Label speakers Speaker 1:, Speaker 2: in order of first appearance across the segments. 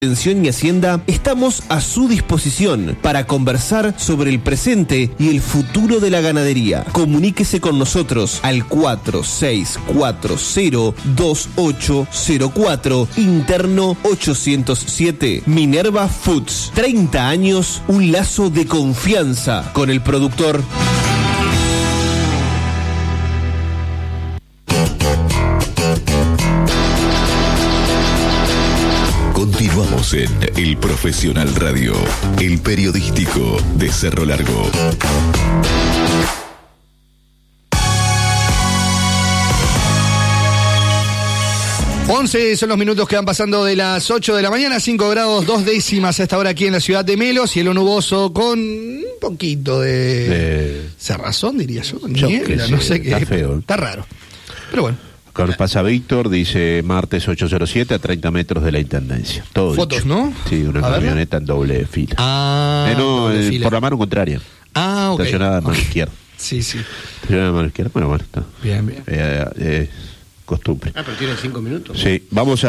Speaker 1: Atención y Hacienda, estamos a su disposición para conversar sobre el presente y el futuro de la ganadería. Comuníquese con nosotros al 46402804, interno 807. Minerva Foods, 30 años, un lazo de confianza con el productor.
Speaker 2: Continuamos en El Profesional Radio, el periodístico de Cerro Largo.
Speaker 3: 11 son los minutos que van pasando de las 8 de la mañana, 5 grados 2 décimas a esta hora aquí en la ciudad de Melo, cielo nuboso con un poquito de cerrazón, diría yo, niebla, no sé qué,
Speaker 4: está feo.
Speaker 3: Está raro, pero bueno.
Speaker 4: Acá pasa Víctor, dice martes 807 a 30 metros de la Intendencia. Todo
Speaker 3: Fotos,
Speaker 4: dicho.
Speaker 3: ¿no?
Speaker 4: Sí, una camioneta en doble fila.
Speaker 3: Doble fila.
Speaker 4: Por la mano contraria.
Speaker 3: Ok.
Speaker 4: Estacionada de mano izquierda.
Speaker 3: Sí.
Speaker 4: Estacionada de mano izquierda. Bueno, está.
Speaker 3: Bien.
Speaker 4: Costumbre.
Speaker 5: Pero tiene 5 minutos.
Speaker 4: Sí, vamos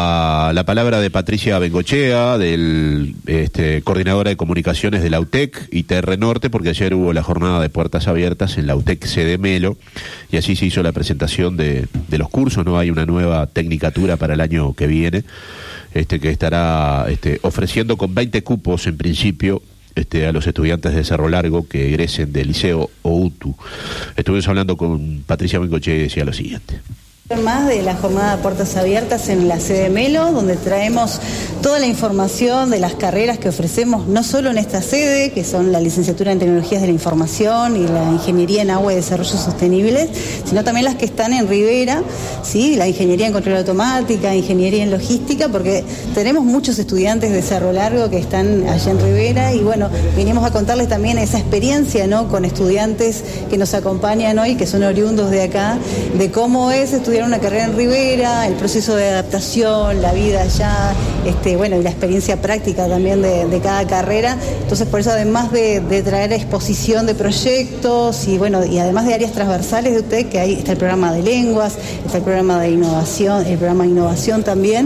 Speaker 4: a la palabra de Patricia Bengochea, del coordinadora de comunicaciones de la UTEC y TR Norte, porque ayer hubo la jornada de puertas abiertas en la UTEC sede Melo, y así se hizo la presentación de los cursos, ¿no? Hay una nueva tecnicatura para el año que viene, que estará ofreciendo con 20 cupos en principio, a los estudiantes de Cerro Largo que egresen del Liceo o UTU. Estuvimos hablando con Patricia Bengochea y decía lo siguiente.
Speaker 6: Más de la jornada de puertas abiertas en la sede Melo, donde traemos toda la información de las carreras que ofrecemos, no solo en esta sede, que son la licenciatura en Tecnologías de la Información y la Ingeniería en Agua y Desarrollo Sostenible, sino también las que están en Rivera, ¿sí? La Ingeniería en Control Automática, Ingeniería en Logística, porque tenemos muchos estudiantes de Cerro Largo que están allá en Rivera y bueno, vinimos a contarles también esa experiencia, ¿no? Con estudiantes que nos acompañan hoy, que son oriundos de acá, de cómo es estudiar una carrera en Rivera, el proceso de adaptación, la vida allá, y la experiencia práctica también de cada carrera. Entonces, por eso, además de traer exposición de proyectos y además de áreas transversales de UTEC, que ahí está el programa de lenguas, está el programa de innovación, el programa de innovación también.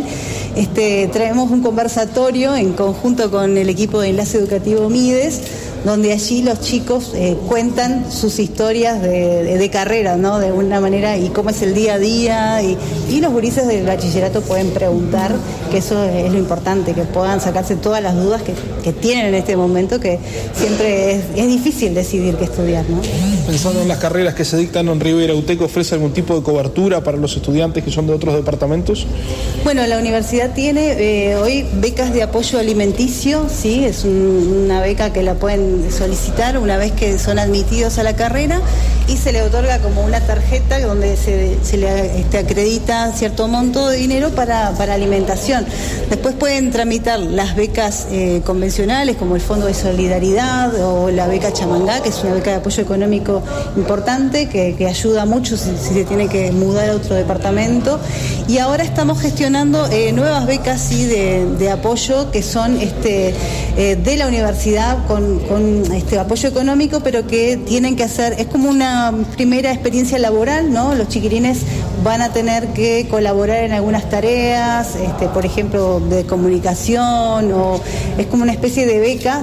Speaker 6: Traemos un conversatorio en conjunto con el equipo de Enlace Educativo Mides, donde allí los chicos cuentan sus historias de carrera, ¿no? De alguna manera, y cómo es el día a día, y los gurises del bachillerato pueden preguntar, que eso es lo importante, que puedan sacarse todas las dudas que tienen en este momento, que siempre es difícil decidir qué estudiar, ¿no?
Speaker 7: Pensando en las carreras que se dictan en Rivera, ¿UTEC ofrece algún tipo de cobertura para los estudiantes que son de otros departamentos?
Speaker 6: Bueno, la universidad tiene hoy becas de apoyo alimenticio, ¿sí? Es una beca que la pueden solicitar una vez que son admitidos a la carrera y se le otorga como una tarjeta donde se le acredita cierto monto de dinero para alimentación. Después pueden tramitar las becas convencionales como el Fondo de Solidaridad o la beca Chamangá, que es una beca de apoyo económico importante que ayuda mucho si se tiene que mudar a otro departamento. Y ahora estamos gestionando nuevas becas de apoyo que son de la universidad con apoyo económico, pero que tienen que hacer, es como una primera experiencia laboral, ¿no? Los chiquirines van a tener que colaborar en algunas tareas, por ejemplo, de comunicación, o es como una especie de beca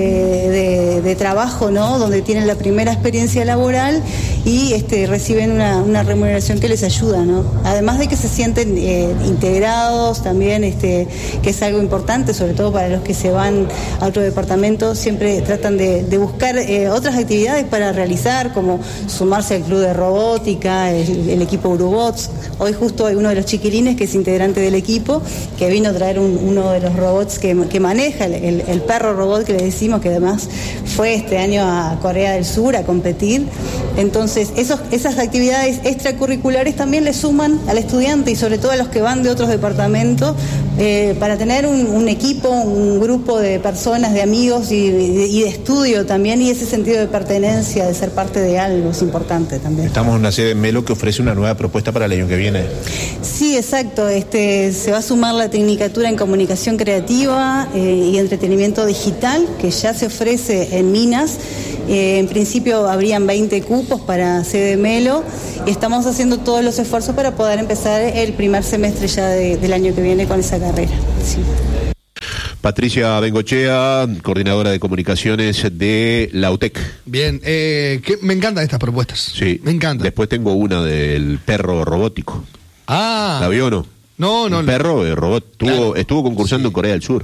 Speaker 6: de trabajo, ¿no? Donde tienen la primera experiencia laboral y reciben una remuneración que les ayuda, ¿no? Además de que se sienten integrados también, que es algo importante, sobre todo para los que se van a otro departamento, siempre tratan de buscar otras actividades para realizar, como sumarse al club de robótica, el equipo Urubots. Hoy justo hay uno de los chiquilines que es integrante del equipo, que vino a traer uno de los robots que maneja, el perro robot que le decimos, que además fue este año a Corea del Sur a competir. Entonces, esas actividades extracurriculares también le suman al estudiante y sobre todo a los que van de otros departamentos, para tener un equipo, un grupo de personas, de amigos y de estudio también, y ese sentido de pertenencia, de ser parte de algo, es importante también.
Speaker 8: Estamos en una sede en Melo que ofrece una nueva propuesta para el año que viene.
Speaker 6: Sí, exacto. Se va a sumar la tecnicatura en comunicación creativa y entretenimiento digital, que ya se ofrece en Minas. En principio habrían 20 cupos para sede Melo y estamos haciendo todos los esfuerzos para poder empezar el primer semestre ya del año que viene con esa carrera. Sí.
Speaker 4: Patricia Bengochea, coordinadora de comunicaciones de la UTEC.
Speaker 3: Bien, me encantan estas propuestas.
Speaker 4: Sí.
Speaker 3: Me encanta.
Speaker 4: Después tengo una del perro robótico.
Speaker 3: Ah.
Speaker 4: ¿La vio o no?
Speaker 3: No.
Speaker 4: Un perro robot. Estuvo concursando en Corea del Sur.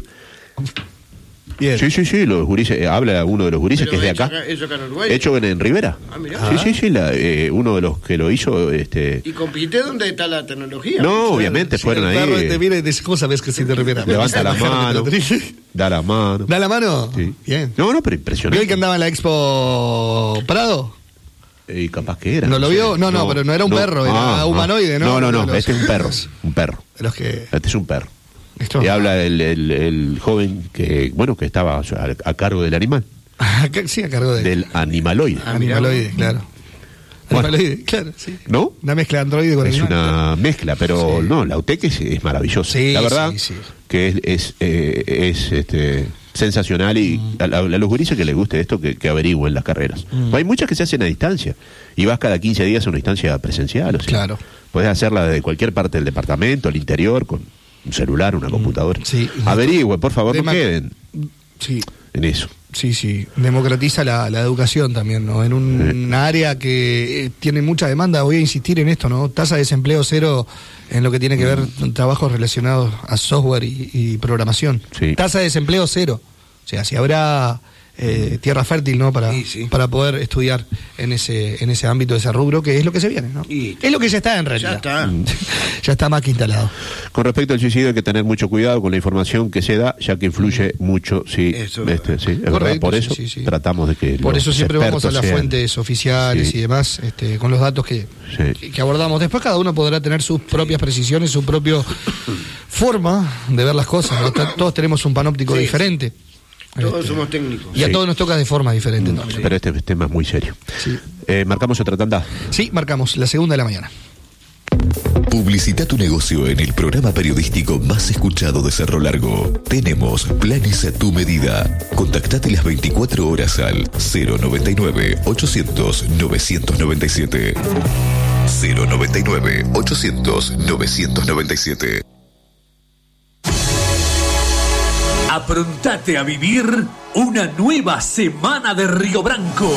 Speaker 3: Bien.
Speaker 4: Sí, los gurises, habla uno de los gurises que es de acá.
Speaker 5: ¿Eso acá en Uruguay?
Speaker 4: Hecho en Rivera.
Speaker 5: Ah, mirá.
Speaker 4: Sí, uno de los que lo hizo.
Speaker 5: ¿Y compite dónde está la tecnología?
Speaker 4: No, obviamente, fueron ahí.
Speaker 3: El perro te mira y te dice, ¿cómo sabes que si te Rivera?
Speaker 4: Levanta la mano. Da la mano.
Speaker 3: ¿Da la mano?
Speaker 4: Sí.
Speaker 3: Bien.
Speaker 4: No, pero impresionante.
Speaker 3: ¿Vio el que andaba en la Expo Prado?
Speaker 4: Y capaz que era.
Speaker 3: ¿No lo vio? No, pero no era un perro, era humanoide, ¿no?
Speaker 4: No, este es un perro. Un perro.
Speaker 3: De los que...
Speaker 4: Este es un perro.
Speaker 3: Esto...
Speaker 4: Y habla el joven que estaba a cargo del animal.
Speaker 3: Sí, a cargo
Speaker 4: del animaloide.
Speaker 3: Animaloide, claro.
Speaker 4: Bueno.
Speaker 3: Animaloide, claro, sí.
Speaker 4: ¿No?
Speaker 3: Una mezcla de androide con animal.
Speaker 4: Es una mezcla, pero sí. No, la UTEC es maravillosa.
Speaker 3: Sí,
Speaker 4: la verdad
Speaker 3: sí.
Speaker 4: Que es sensacional y a los gurises que les guste esto que averigüen las carreras. Hay muchas que se hacen a distancia y vas cada 15 días a una instancia presencial. O sea,
Speaker 3: claro.
Speaker 4: Podés hacerla desde cualquier parte del departamento, al interior, con un celular, una computadora.
Speaker 3: Sí.
Speaker 4: Averigüen, por favor, no queden en eso.
Speaker 3: Sí. Democratiza la educación también, ¿no? En un área que tiene mucha demanda, voy a insistir en esto, ¿no? Tasa de desempleo cero en lo que tiene que ver con trabajos relacionados a software y programación.
Speaker 4: Sí.
Speaker 3: Tasa de desempleo cero. O sea, si habrá tierra fértil, ¿no? Para poder estudiar en ese ámbito, ese rubro, que es lo que se viene, ¿no? Es lo que ya está en realidad. Ya está más que instalado.
Speaker 4: Con respecto al suicidio hay que tener mucho cuidado con la información que se da, ya que influye mucho, es verdad, por eso tratamos de que
Speaker 3: por eso siempre vamos a las fuentes oficiales y demás, con los datos que abordamos. Después cada uno podrá tener sus propias precisiones, su propia forma de ver las cosas, ¿no? Todos tenemos un panóptico diferente.
Speaker 5: Todos somos técnicos.
Speaker 3: Y a todos nos toca de forma diferente también.
Speaker 4: Pero este tema es muy serio.
Speaker 3: Sí.
Speaker 4: ¿Marcamos otra tanda?
Speaker 3: Sí, marcamos, la 2:00 de la mañana.
Speaker 2: Publicita tu negocio en el programa periodístico más escuchado de Cerro Largo. Tenemos planes a tu medida. Contactate las 24 horas al 099-800-997. 099-800-997.
Speaker 9: Aprontate a vivir una nueva semana de Río Branco.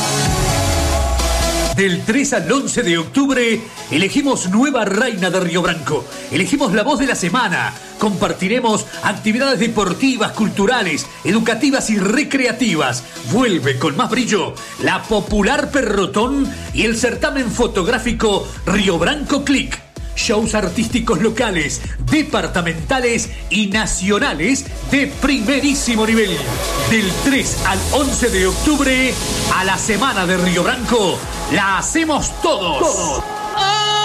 Speaker 9: Del 3 al 11 de octubre elegimos nueva reina de Río Branco. Elegimos la voz de la semana. Compartiremos actividades deportivas, culturales, educativas y recreativas. Vuelve con más brillo la popular Perrotón y el certamen fotográfico Río Branco Click. Shows artísticos locales, departamentales y nacionales de primerísimo nivel. Del 3 al 11 de octubre, a la Semana de Río Branco, la hacemos todos.